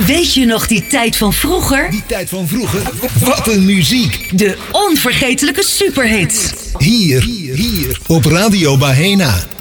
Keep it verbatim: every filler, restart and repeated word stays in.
Weet je nog die tijd van vroeger? Die tijd van vroeger? Wat een muziek! De onvergetelijke superhits. Hier, hier, op Radio Bahena.